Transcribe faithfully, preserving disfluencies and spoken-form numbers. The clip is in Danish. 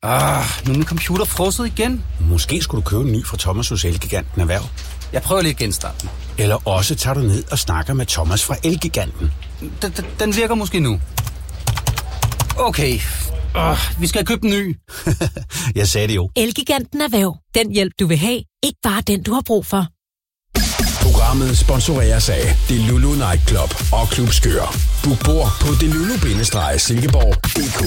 Ah, nu er min computer frosset igen. Måske skulle du købe en ny fra Thomas hos Elgiganten Erhverv. Jeg prøver lige at genstarte den. Eller også tager du ned og snakker med Thomas fra Elgiganten. Den, den, den virker måske nu. Okay. Uh, vi skal købe en ny. Jeg sagde det jo. Elgiganten Erhverv. Den hjælp, du vil have. Ikke bare den, du har brug for. Programmet sponsoreres af Delulu Nightclub og Klub Skør. Book bord på delulu bindestreg silkeborg punktum d k.